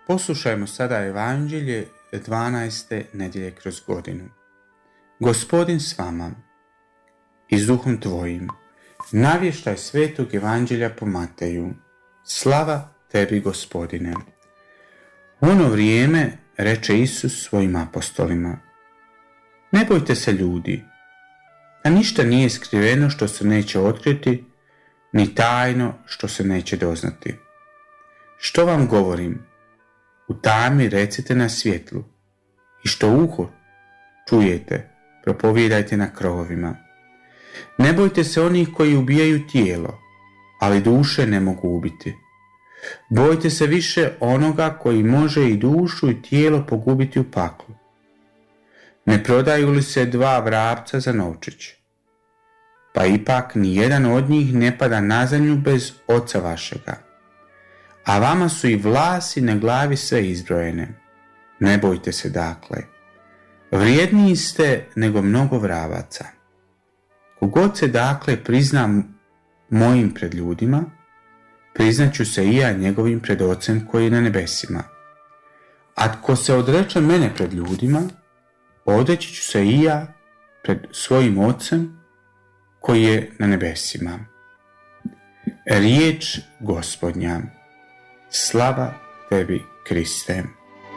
Poslušajmo sada Evanđelje 12. nedjelje kroz godinu. Gospodin s vama i s duhom tvojim. Navještaj svetog Evanđelja po Mateju. Slava tebi, Gospodine. U ono vrijeme reče Isus svojim apostolima: Ne bojte se ljudi, a ništa nije skriveno što se neće otkriti, ni tajno što se neće doznati. Što vam govorim, u tami recite na svjetlu, i što uho čujete, propovijedajte na krovovima. Ne bojte se onih koji ubijaju tijelo, ali duše ne mogu ubiti. Bojte se više onoga koji može i dušu i tijelo pogubiti u paklu. Ne prodaju li se 2 vrapca za novčić? Pa ipak ni jedan od njih ne pada na zemlju bez Oca vašega. A vama su i vlasi na glavi sve izbrojene. Ne bojte se dakle. Vrijedniji ste nego mnogo vravaca. Kogod se dakle prizna mojim pred ljudima, priznaću se i ja njegovim pred Ocem koji je na nebesima. A tko se odreče mene pred ljudima, odreći ću se i ja pred svojim Ocem koji je na nebesima. Riječ Gospodnja. Slava tebi, Kriste.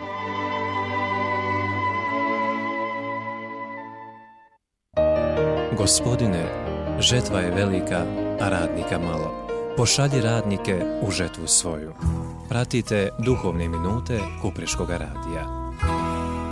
Gospodine, žetva je velika, a radnika malo. Pošalji radnike u žetvu svoju. Pratite duhovne minute Kupreškoga radija.